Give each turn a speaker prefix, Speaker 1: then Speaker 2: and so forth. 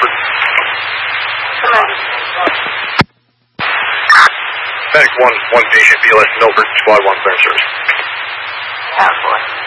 Speaker 1: Milford. Medic 1 patient, BLS Milford, Squad 1 clearance service.
Speaker 2: Out, boy.